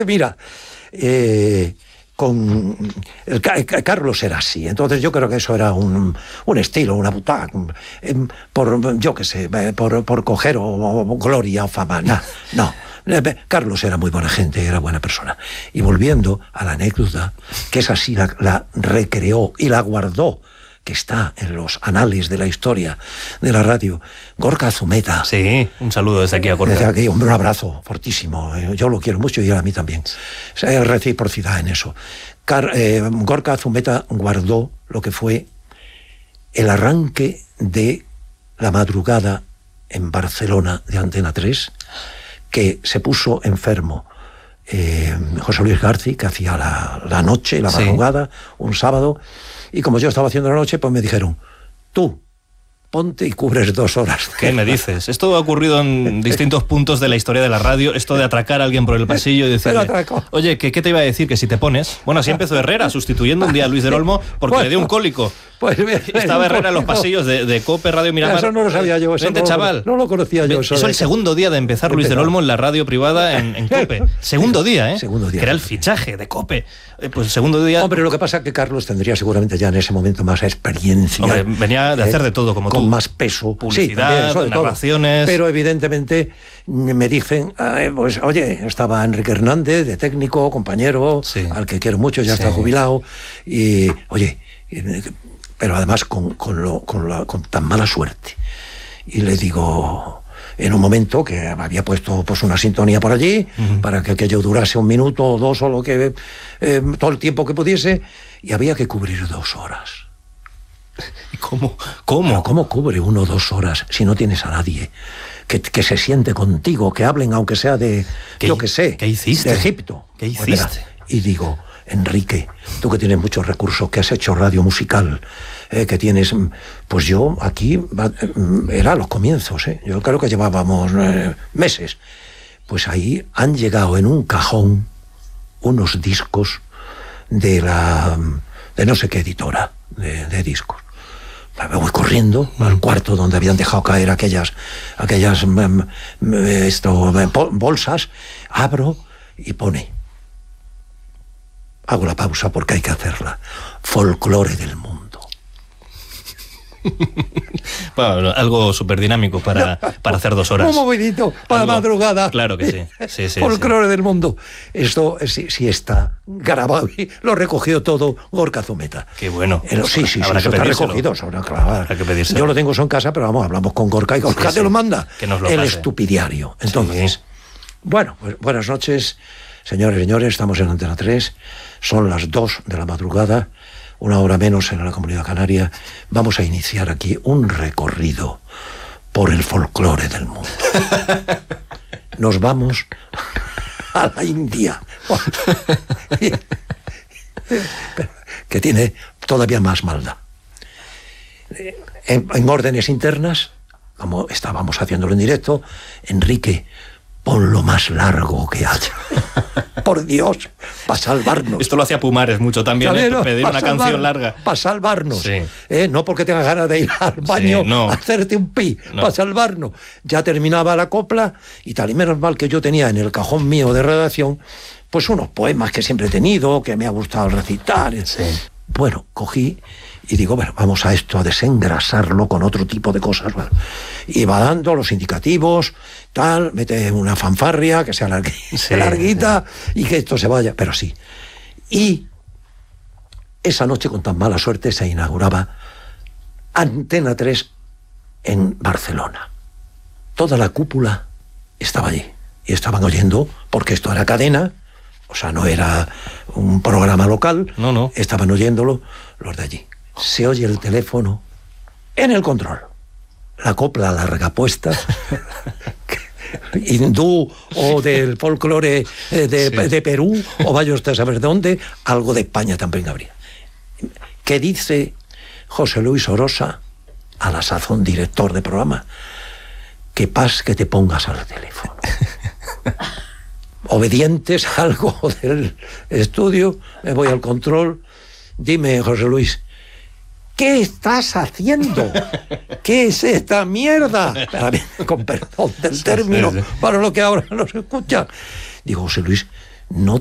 Mira, Carlos era así, entonces yo creo que eso era un estilo, una butaca, por coger o gloria o fama. No. Carlos era muy buena gente, era buena persona. Y volviendo a la anécdota, que esa sí la recreó y la guardó, que está en los anales de la historia de la radio, Gorka Zumeta. Sí, un saludo desde aquí a Gorka. Desde aquí, hombre, un abrazo fortísimo. Yo lo quiero mucho y él a mí también. Hay reciprocidad en eso. Gorka Zumeta guardó lo que fue el arranque de La Madrugada en Barcelona de Antena 3, que se puso enfermo José Luis García, que hacía la noche, la madrugada, un sábado, y como yo estaba haciendo la noche, pues me dijeron, tú, ponte y cubres 2 horas. ¿Qué me dices? Esto ha ocurrido en distintos puntos de la historia de la radio, esto de atracar a alguien por el pasillo y decirle, oye, ¿qué te iba a decir? Que si te pones... Bueno, así empezó Herrera, sustituyendo un día a Luis del Olmo porque le dio un cólico. Pues bien, estaba Herrera en los pasillos de COPE, Radio Miramar. Eso no lo sabía yo. Vente, chaval. No lo conocía yo. Eso el segundo día de empezar Luis del Olmo en la radio privada en COPE. Segundo día, ¿eh? Segundo día. Que era el fichaje de COPE. Pues el segundo día... Hombre, lo que pasa es que Carlos tendría seguramente ya en ese momento más experiencia. Hombre, venía de hacer de todo, como tú. Con más peso. Publicidad, también, narraciones... Pero evidentemente me dicen, pues oye, estaba Enrique Hernández, de técnico, compañero, al que quiero mucho, ya está jubilado, y oye... pero además con tan mala suerte. Y le digo, en un momento que había puesto pues una sintonía por allí, para que aquello durase 1 minuto o 2 o lo que todo el tiempo que pudiese, y había que cubrir 2 horas. ¿Cómo? Pero ¿cómo cubre uno 2 horas si no tienes a nadie que se siente contigo, que hablen aunque sea de, yo qué sé, ¿qué hiciste? De Egipto? ¿Qué hiciste? Y digo, Enrique, tú que tienes muchos recursos, que has hecho radio musical, que tienes... Pues yo aquí, era los comienzos, yo creo que llevábamos meses. Pues ahí han llegado en un cajón unos discos de no sé qué editora de discos. Me voy corriendo al cuarto donde habían dejado caer aquellas bolsas, abro y pone... Hago la pausa porque hay que hacerla. Folclore del mundo. Bueno, algo súper dinámico para hacer 2 horas. Un movidito para la madrugada. Claro que sí. Folclore del mundo. Esto sí está grabado y lo ha recogido todo Gorka Zumeta. Qué bueno. Sí, habrá que está recogido. Habrá que pedírselo. Yo lo tengo eso en casa, pero hablamos con Gorka y Gorka te lo manda. Que nos lo el pase. Estupidiario. Entonces, bueno, pues buenas noches, señores y señores. Estamos en Antena 3. Son las 2 de la madrugada, 1 hora menos en la Comunidad Canaria. Vamos a iniciar aquí un recorrido por el folclore del mundo. Nos vamos a la India, que tiene todavía más maldad. En órdenes internas, como estábamos haciéndolo en directo, Enrique, pon lo más largo que haya. Por Dios, para salvarnos. Esto lo hacía Pumares mucho también, pedir una canción larga. Para salvarnos. Sí. No porque tengas ganas de ir al baño a hacerte un pi, para salvarnos. Ya terminaba la copla y tal. Y menos mal que yo tenía en el cajón mío de redacción pues unos poemas que siempre he tenido, que me ha gustado recitar. Sí. Bueno, cogí y digo, bueno, vamos a desengrasarlo con otro tipo de cosas. Bueno, y va dando los indicativos, tal, mete una fanfarria que sea larguita y que esto se vaya, pero sí. Y esa noche, con tan mala suerte, se inauguraba Antena 3 en Barcelona. Toda la cúpula estaba allí y estaban oyendo, porque esto era cadena, o sea, no era un programa local, no. Estaban oyéndolo los de allí. Se oye el teléfono en el control. La copla larga puesta, hindú o del folclore de Perú, o vaya usted a saber dónde, algo de España también habría. ¿Qué dice José Luis Orosa, a la sazón director de programa? Que te pongas al teléfono. Obedientes, algo del estudio, me voy al control. Dime, José Luis, ¿qué estás haciendo? ¿Qué es esta mierda? Con perdón del término, para lo que ahora nos escucha. Digo, José Luis, no